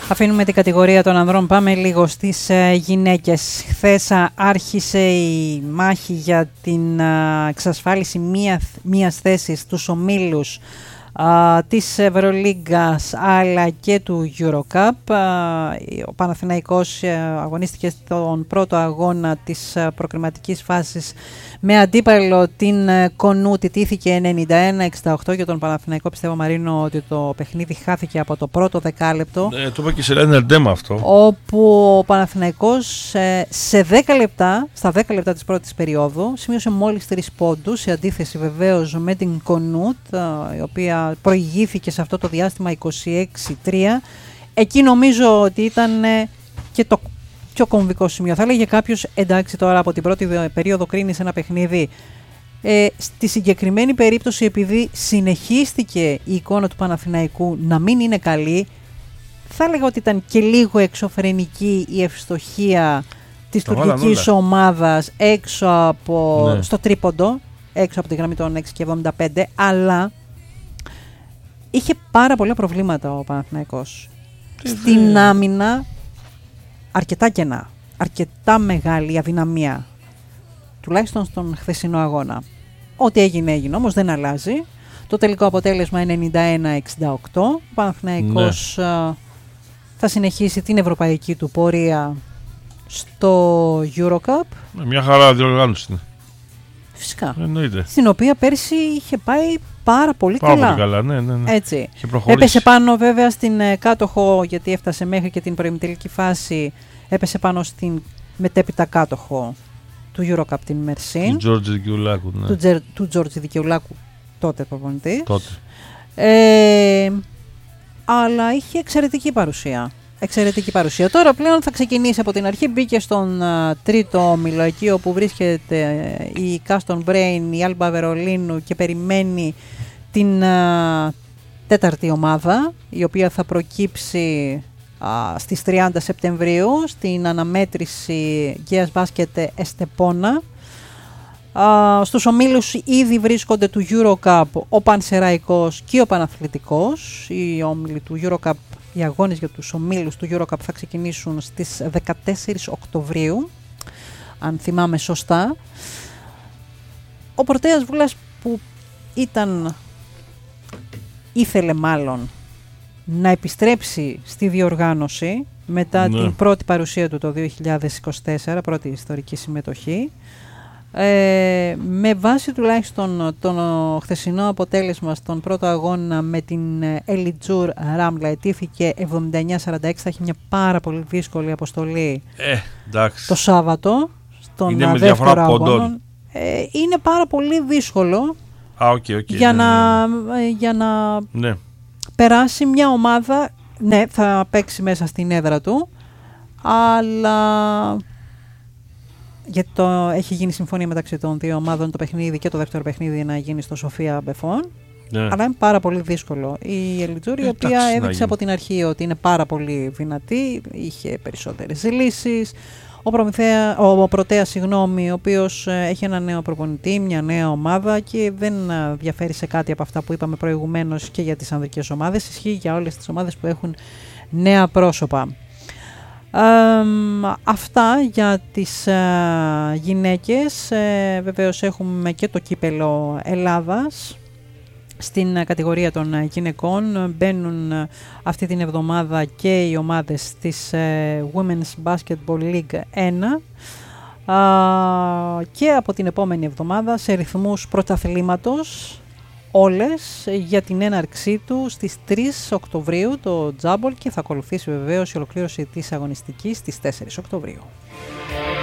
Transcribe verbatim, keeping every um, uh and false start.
Αφήνουμε την κατηγορία των ανδρών, πάμε λίγο στις ε, γυναίκες. Χθες άρχισε η μάχη για την ε, εξασφάλιση μία, μίας θέσης στους ομίλους Uh, της Ευρωλίγκας αλλά και του EuroCup. Uh, ο Παναθηναϊκός uh, αγωνίστηκε στον πρώτο αγώνα της uh, προκριματικής φάσης με αντίπαλο την uh, Κονού, τιτήθηκε ενενήντα ένα εξήντα οκτώ. Για τον Παναθηναϊκό πιστεύω, Μαρίνο, ότι το παιχνίδι χάθηκε από το πρώτο δεκάλεπτο. Ναι, το είπα και σε Λένερ Ντέμα αυτό. Όπου ο Παναθηναϊκός uh, σε δέκα λεπτά, στα δέκα λεπτά της πρώτης περίοδου σημείωσε μόλις τρεις πόντους, σε αντίθεση βεβαίως με την Κονούτ, uh, η οποία προηγήθηκε σε αυτό το διάστημα είκοσι έξι τρία. Εκεί νομίζω ότι ήταν ε, και το πιο κομβικό σημείο. Θα έλεγε κάποιος, εντάξει, τώρα από την πρώτη περίοδο κρίνεις ένα παιχνίδι. Ε, στη συγκεκριμένη περίπτωση, επειδή συνεχίστηκε η εικόνα του Παναθηναϊκού να μην είναι καλή, θα έλεγα ότι ήταν και λίγο εξωφρενική η ευστοχία της τουρκικής ομάδας έξω από, ναι. στο τρίποντο, έξω από τη γραμμή των έξι και εβδομήντα πέντε, αλλά είχε πάρα πολλά προβλήματα ο Παναθηναϊκός. Στην άμυνα αρκετά κενά, αρκετά μεγάλη αδυναμία, τουλάχιστον στον χθεσινό αγώνα. Ό,τι έγινε έγινε, όμως δεν αλλάζει. Το τελικό αποτέλεσμα ενενήντα ένα εξήντα οκτώ. Ο Παναθηναϊκός ναι. θα συνεχίσει την ευρωπαϊκή του πορεία στο EuroCup. Μια χαρά διοργάνωση. Φυσικά. Εννοείται. Στην οποία πέρσι είχε πάει πάρα πολύ πάρα καλά. Πολύ καλά. Ναι, ναι, ναι. Έτσι. Έπεσε πάνω βέβαια στην ε, κάτοχο, γιατί έφτασε μέχρι και την προημιτελική φάση. Έπεσε πάνω στην μετέπειτα κάτοχο του EuroCup, την Μερσίν. Του Τζόρτζη Δικαιουλάκου. Ναι. Του, Τζερ, του Τζόρτζη Δικαιουλάκου, τότε προπονητής. Τότε. Ε, αλλά είχε εξαιρετική παρουσία. Εξαιρετική παρουσία. Τώρα πλέον θα ξεκινήσει από την αρχή. Μπήκε στον uh, τρίτο όμιλο, εκεί όπου βρίσκεται uh, η Κάστον Μπρέιν, η Άλμπα Βερολίνου, και περιμένει την uh, τέταρτη ομάδα, η οποία θα προκύψει uh, στις τριάντα Σεπτεμβρίου στην αναμέτρηση Γκέας Μπάσκετ Εστεπόνα. Uh, στους ομίλους ήδη βρίσκονται του EuroCup ο Πανσεραϊκός και ο Παναθλητικός. Οι όμιλοι του EuroCup, οι αγώνες για τους ομίλους του EuroCup θα ξεκινήσουν στις δεκατέσσερις Οκτωβρίου, αν θυμάμαι σωστά. Ο Πορτέας Βούλας, που ήταν, ήθελε μάλλον να επιστρέψει στη διοργάνωση μετά ναι. την πρώτη παρουσία του το δύο χιλιάδες είκοσι τέσσερα, πρώτη ιστορική συμμετοχή, Ε, με βάση τουλάχιστον το χθεσινό αποτέλεσμα στον πρώτο αγώνα με την Ελιτζούρ Рамλα, ετήθηκε εβδομήντα εννιά σαράντα έξι. Θα έχει μια πάρα πολύ δύσκολη αποστολή ε, το Σάββατο στον είναι με δεύτερο αγώνα. Ε, είναι πάρα πολύ δύσκολο Α, okay, okay, για, ναι, να, ναι. για να ναι. περάσει μια ομάδα. Ναι, θα παίξει μέσα στην έδρα του, αλλά γιατί το, έχει γίνει συμφωνία μεταξύ των δύο ομάδων το παιχνίδι και το δεύτερο παιχνίδι να γίνει στο Σοφία Μπεφών. Ναι. Αλλά είναι πάρα πολύ δύσκολο. Η Ελιτζούρ, η οποία έδειξε από την αρχή ότι είναι πάρα πολύ δυνατή, είχε περισσότερες λύσεις. Ο, Προμηθέα, ο Πρωτέας, συγγνώμη, ο οποίος έχει ένα νέο προπονητή, μια νέα ομάδα και δεν διαφέρει σε κάτι από αυτά που είπαμε προηγουμένως και για τις ανδρικές ομάδες. Ισχύει για όλες τις ομάδες που έχουν νέα πρόσωπα. Um, αυτά για τις uh, γυναίκες. Uh, βεβαίως έχουμε και το κύπελο Ελλάδας στην uh, κατηγορία των uh, γυναικών. Μπαίνουν uh, αυτή την εβδομάδα και οι ομάδες της uh, Women's Basketball League ένα uh, και από την επόμενη εβδομάδα σε ρυθμούς πρωταθλήματος όλες, για την έναρξή του στις τρεις Οκτωβρίου το Τζάμπολ, και θα ακολουθήσει βεβαίως η ολοκλήρωση της αγωνιστικής στις τέσσερις Οκτωβρίου.